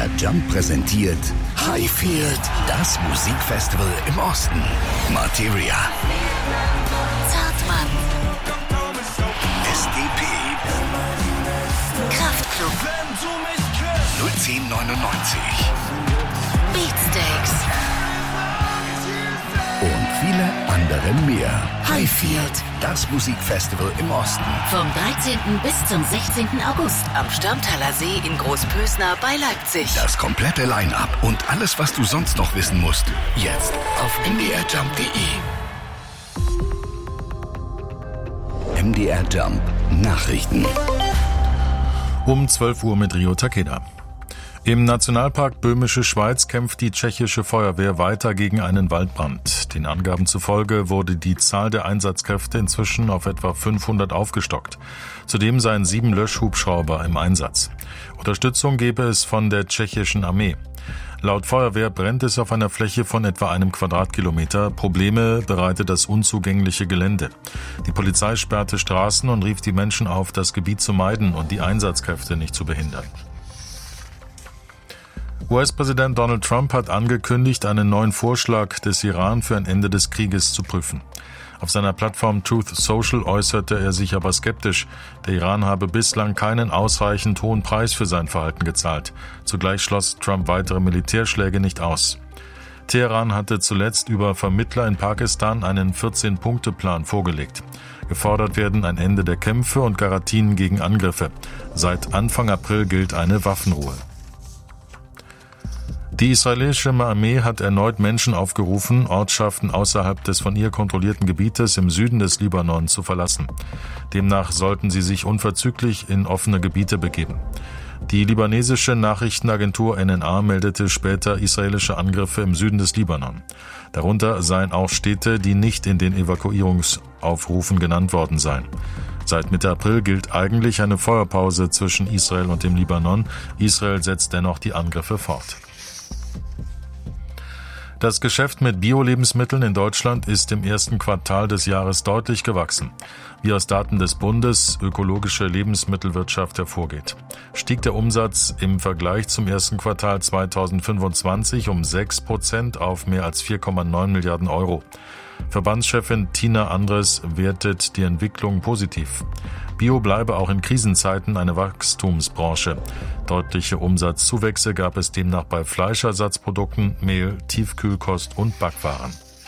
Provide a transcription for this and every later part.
MDR Jump präsentiert Highfield, das Musikfestival im Osten. Materia, Zartmann, SDP, Kraftklub, 01099 Beatsteaks und viele andere mehr. Highfield, Das Musikfestival im Osten. vom 13. bis zum 16. August am Störmtaler See in Großpösner bei Leipzig. Das komplette Line-Up und alles, was du sonst noch wissen musst, jetzt auf mdrjump.de. MDR Jump Nachrichten. Um 12 Uhr mit Rio Takeda. Im Nationalpark Böhmische Schweiz kämpft die tschechische Feuerwehr weiter gegen einen Waldbrand. Den Angaben zufolge wurde die Zahl der Einsatzkräfte inzwischen auf etwa 500 aufgestockt. Zudem seien 7 Löschhubschrauber im Einsatz. Unterstützung gebe es von der tschechischen Armee. Laut Feuerwehr brennt es auf einer Fläche von etwa 1 Quadratkilometer. Probleme bereitet das unzugängliche Gelände. Die Polizei sperrte Straßen und rief die Menschen auf, das Gebiet zu meiden und die Einsatzkräfte nicht zu behindern. US-Präsident Donald Trump hat angekündigt, einen neuen Vorschlag des Iran für ein Ende des Krieges zu prüfen. Auf seiner Plattform Truth Social äußerte er sich aber skeptisch. Der Iran habe bislang keinen ausreichend hohen Preis für sein Verhalten gezahlt. Zugleich schloss Trump weitere Militärschläge nicht aus. Teheran hatte zuletzt über Vermittler in Pakistan einen 14-Punkte-Plan vorgelegt. Gefordert werden ein Ende der Kämpfe und Garantien gegen Angriffe. Seit Anfang April gilt eine Waffenruhe. Die israelische Armee hat erneut Menschen aufgerufen, Ortschaften außerhalb des von ihr kontrollierten Gebietes im Süden des Libanon zu verlassen. Demnach sollten sie sich unverzüglich in offene Gebiete begeben. Die libanesische Nachrichtenagentur NNA meldete später israelische Angriffe im Süden des Libanon. Darunter seien auch Städte, die nicht in den Evakuierungsaufrufen genannt worden seien. Seit Mitte April gilt eigentlich eine Feuerpause zwischen Israel und dem Libanon. Israel setzt dennoch die Angriffe fort. Das Geschäft mit Bio-Lebensmitteln in Deutschland ist im ersten Quartal des Jahres deutlich gewachsen. Wie aus Daten des Bundes Ökologische Lebensmittelwirtschaft hervorgeht, stieg der Umsatz im Vergleich zum ersten Quartal 2025 um 6% auf mehr als 4,9 Milliarden Euro. Verbandschefin Tina Andres wertet die Entwicklung positiv. Bio bleibe auch in Krisenzeiten eine Wachstumsbranche. Deutliche Umsatzzuwächse gab es demnach bei Fleischersatzprodukten, Mehl, Tiefkühlkost und Backwaren.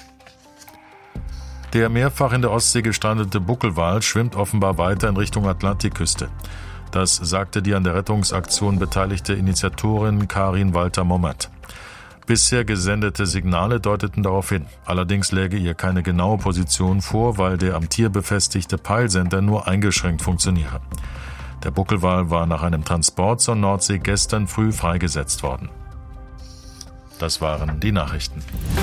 Der mehrfach in der Ostsee gestrandete Buckelwal schwimmt offenbar weiter in Richtung Atlantikküste. Das sagte die an der Rettungsaktion beteiligte Initiatorin Karin Walter-Mommert. Bisher gesendete Signale deuteten darauf hin. Allerdings läge ihr keine genaue Position vor, weil der am Tier befestigte Peilsender nur eingeschränkt funktioniere. Der Buckelwal war nach einem Transport zur Nordsee gestern früh freigesetzt worden. Das waren die Nachrichten.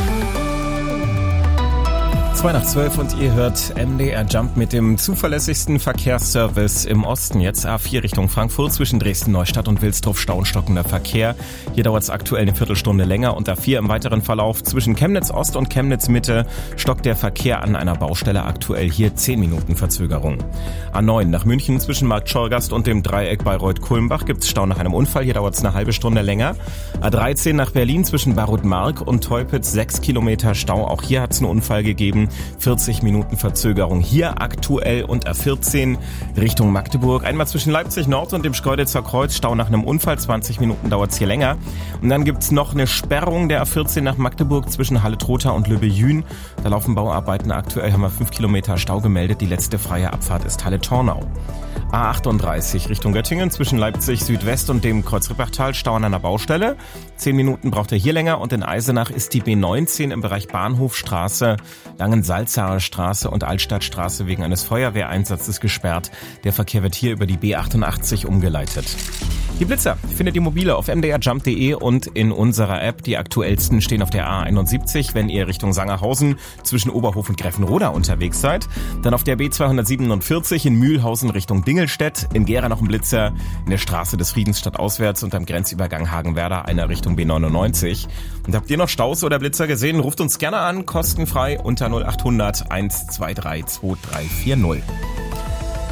2:12 und ihr hört MDR Jump mit dem zuverlässigsten Verkehrsservice im Osten. Jetzt A4 Richtung Frankfurt zwischen Dresden-Neustadt und Wilsdruff Stau und stockender Verkehr. Hier dauert es aktuell eine Viertelstunde länger und A4 im weiteren Verlauf zwischen Chemnitz Ost und Chemnitz Mitte stockt der Verkehr an einer Baustelle, aktuell hier 10 Minuten Verzögerung. A9 nach München zwischen Markt Schorgast und dem Dreieck Bayreuth-Kulmbach gibt es Stau nach einem Unfall, hier dauert es eine halbe Stunde länger. A13 nach Berlin zwischen Barut-Mark und Teupitz 6 Kilometer Stau, auch hier hat es einen Unfall gegeben. 40 Minuten Verzögerung hier aktuell und A14 Richtung Magdeburg. Einmal zwischen Leipzig Nord und dem Schkeuditzer Kreuz Stau nach einem Unfall. 20 Minuten dauert es hier länger. Und dann gibt's noch eine Sperrung der A14 nach Magdeburg zwischen Halle-Trotha und Lübbe-Jühn. Da laufen Bauarbeiten. Aktuell haben wir 5 Kilometer Stau gemeldet. Die letzte freie Abfahrt ist Halle-Tornau. A38 Richtung Göttingen zwischen Leipzig Südwest und dem Kreuzrippachtal Stau an einer Baustelle. 10 Minuten braucht er hier länger und in Eisenach ist die B19 im Bereich Bahnhofstraße, Langensalzaer Straße und Altstadtstraße wegen eines Feuerwehreinsatzes gesperrt. Der Verkehr wird hier über die B88 umgeleitet. Die Blitzer findet ihr mobile auf mdrjump.de und in unserer App. Die aktuellsten stehen auf der A71, wenn ihr Richtung Sangerhausen zwischen Oberhof und Greffenroda unterwegs seid. Dann auf der B247 in Mühlhausen Richtung Dingelstedt. In Gera noch ein Blitzer in der Straße des Friedens stadtauswärts und am Grenzübergang Hagenwerder, einer Richtung B99. Und habt ihr noch Staus oder Blitzer gesehen? Ruft uns gerne an, kostenfrei unter 0800 123 2340.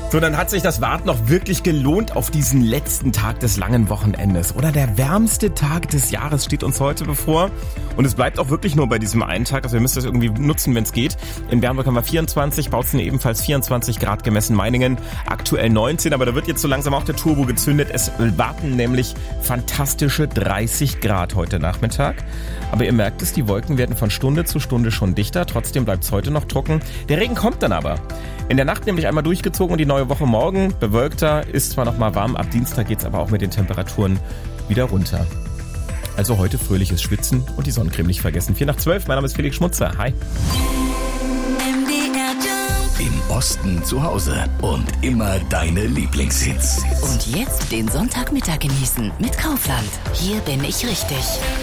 So, dann hat sich das Warten noch wirklich gelohnt auf diesen letzten Tag des langen Wochenendes. Oder der wärmste Tag des Jahres steht uns heute bevor. Und es bleibt auch wirklich nur bei diesem einen Tag. Also wir müssen das irgendwie nutzen, wenn es geht. In Bernburg haben wir 24, Bautzen ebenfalls 24 Grad gemessen, Meiningen aktuell 19. Aber da wird jetzt so langsam auch der Turbo gezündet. Es warten nämlich fantastische 30 Grad heute Nachmittag. Aber ihr merkt es, die Wolken werden von Stunde zu Stunde schon dichter. Trotzdem bleibt es heute noch trocken. Der Regen kommt dann aber. In der Nacht nämlich einmal durchgezogen und die neue Woche morgen bewölkter, ist zwar noch mal warm, ab Dienstag geht's aber auch mit den Temperaturen wieder runter. Also heute fröhliches Schwitzen und die Sonnencreme nicht vergessen. 4:12, mein Name ist Felix Schmutzer. Hi. Im Osten zu Hause und immer deine Lieblingshits. Und jetzt den Sonntagmittag genießen mit Kaufland. Hier bin ich richtig.